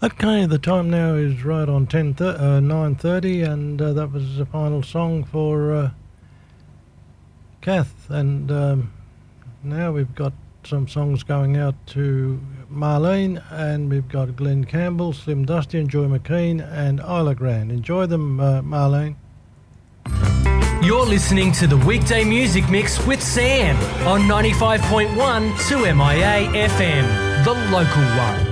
Okay, the time now is right on 9:30, and that was the final song for Kath. And now we've got some songs going out to Marlene, and we've got Glenn Campbell, Slim Dusty, and Joy McKean, and Isla Grand. Enjoy them, Marlene. You're listening to the Weekday Music Mix with Sam on 95.1 2MIA FM, the local one.